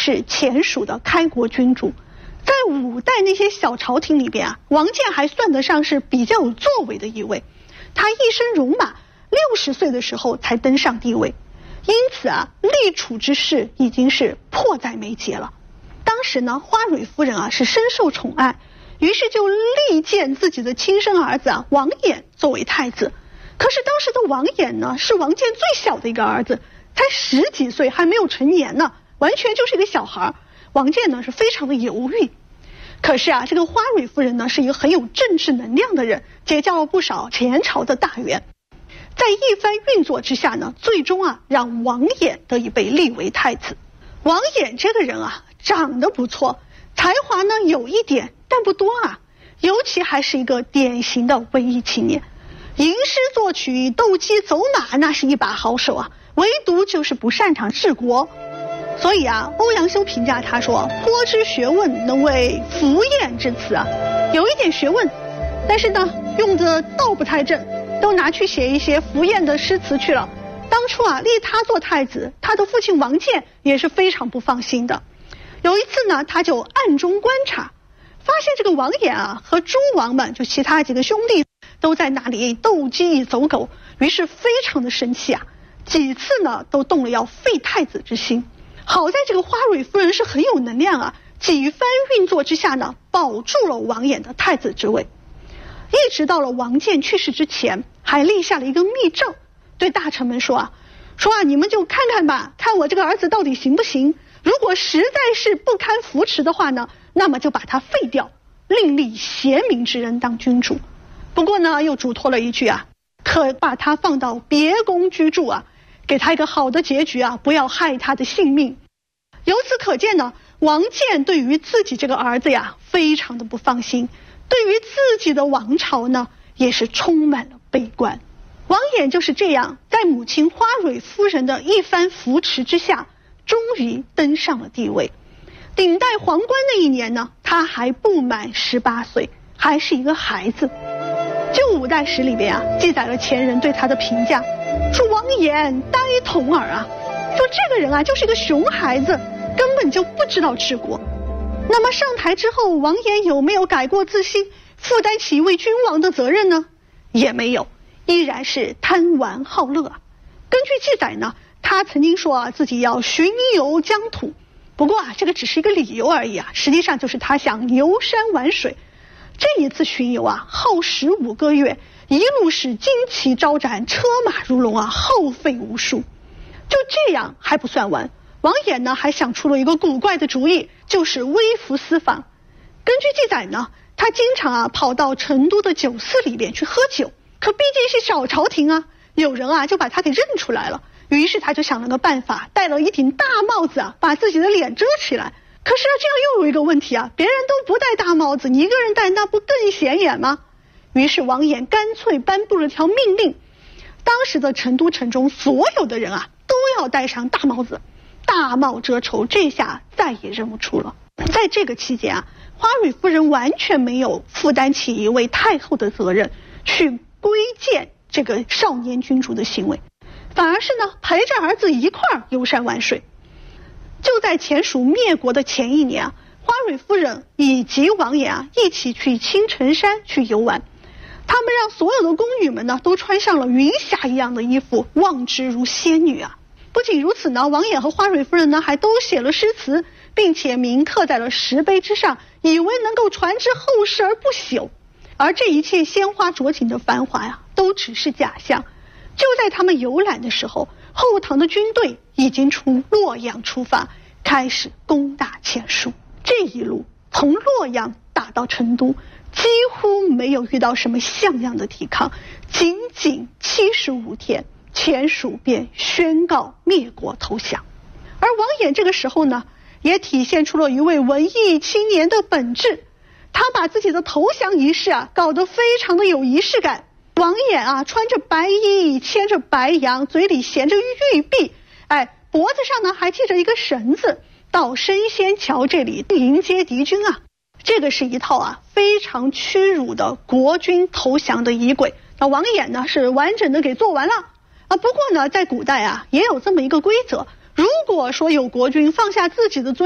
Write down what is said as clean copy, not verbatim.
是前蜀的开国君主。在五代那些小朝廷里边啊，王建还算得上是比较有作为的一位。他一生戎马，60岁的时候才登上帝位，因此啊，立储之势已经是迫在眉睫了。当时呢，花蕊夫人啊是深受宠爱，于是就力荐自己的亲生儿子啊王衍作为太子。可是当时的王衍呢，是王建最小的一个儿子，才10几岁，还没有成年呢，完全就是一个小孩。王建呢是非常的犹豫。可是啊，这个花蕊夫人呢是一个很有政治能量的人，结交了不少前朝的大员。在一番运作之下呢，最终啊让王衍得以被立为太子。王衍这个人啊，长得不错，才华呢有一点，但不多啊，尤其还是一个典型的文艺青年。吟诗作曲、斗鸡走马，那是一把好手啊，唯独就是不擅长治国。所以啊，欧阳修评价他说：“颇知学问，能为符砚之词啊。”有一点学问，但是呢，用的道不太正，都拿去写一些符砚的诗词去了。当初啊，立他做太子，他的父亲王建也是非常不放心的。有一次呢，他就暗中观察，发现这个王衍啊和诸王们，就其他几个兄弟，都在那里斗鸡走狗，于是非常的生气啊，几次呢都动了要废太子之心。好在这个花蕊夫人是很有能量啊，几番运作之下呢，保住了王衍的太子之位。一直到了王建去世之前，还立下了一个密诏，对大臣们说啊，你们就看看吧，看我这个儿子到底行不行。如果实在是不堪扶持的话呢，那么就把他废掉，另立贤明之人当君主。不过呢，又嘱托了一句啊，可把他放到别宫居住啊，给他一个好的结局啊，不要害他的性命。由此可见呢，王建对于自己这个儿子呀，非常的不放心，对于自己的王朝呢，也是充满了悲观。王衍就是这样，在母亲花蕊夫人的一番扶持之下，终于登上了帝位。顶戴皇冠那一年呢，他还不满18岁，还是一个孩子。就五代史里边啊，记载了前人对他的评价，说王衍呆童儿啊，说这个人啊就是个熊孩子，根本就不知道治国。那么上台之后，王衍有没有改过自新，负担起一位君王的责任呢？也没有，依然是贪玩好乐。根据记载呢，他曾经说啊，自己要巡游疆土，不过啊，这个只是一个理由而已啊，实际上就是他想游山玩水。这一次巡游啊，耗时5个月，一路是旌旗招展，车马如龙啊，耗费无数。就这样还不算完，王衍呢还想出了一个古怪的主意，就是微服私访。根据记载呢，他经常啊跑到成都的酒肆里边去喝酒，可毕竟是小朝廷啊，有人啊就把他给认出来了。于是他就想了个办法，戴了一顶大帽子啊，把自己的脸遮起来。可是这样又有一个问题啊，别人都不戴大帽子，你一个人戴，那不更显眼吗？于是王衍干脆颁布了条命令，当时的成都城中所有的人啊都要戴上大帽子，大帽遮丑，这下再也认不出了。在这个期间啊，花蕊夫人完全没有负担起一位太后的责任，去规谏这个少年君主的行为，反而是呢陪着儿子一块儿游山玩水。就在前蜀灭国的前一年啊，花蕊夫人以及王衍啊一起去青城山去游玩，他们让所有的宫女们呢都穿上了云霞一样的衣服，望之如仙女啊。不仅如此呢，王衍和花蕊夫人呢还都写了诗词，并且铭刻在了石碑之上，以为能够传之后世而不朽。而这一切鲜花着锦的繁华呀，都只是假象。就在他们游览的时候，后唐的军队已经从洛阳出发，开始攻打前蜀。这一路从洛阳打到成都，几乎没有遇到什么像样的抵抗，仅仅75天，前蜀便宣告灭国投降。而王衍这个时候呢，也体现出了一位文艺青年的本质，他把自己的投降仪式啊搞得非常的有仪式感。王衍啊穿着白衣，牵着白羊，嘴里衔着玉璧，脖子上呢还系着一个绳子，到神仙桥这里迎接敌军啊。这个是一套啊非常屈辱的国军投降的仪轨。那王衍呢是完整的给做完了啊。不过呢，在古代啊也有这么一个规则，如果说有国君放下自己的尊